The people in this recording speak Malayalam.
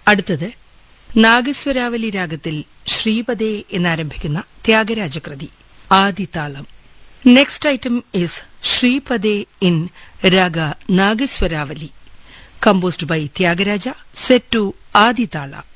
അടുത്തത് നാഗസ്വരാവലി രാഗത്തിൽ ശ്രീപദേ എന്നാരംഭിക്കുന്ന ത്യാഗരാജകൃതി ആദിതാളം. Next item is ശ്രീപദേ in raga നാഗസ്വരാവലി, composed by Tyagaraja, set to Aditala.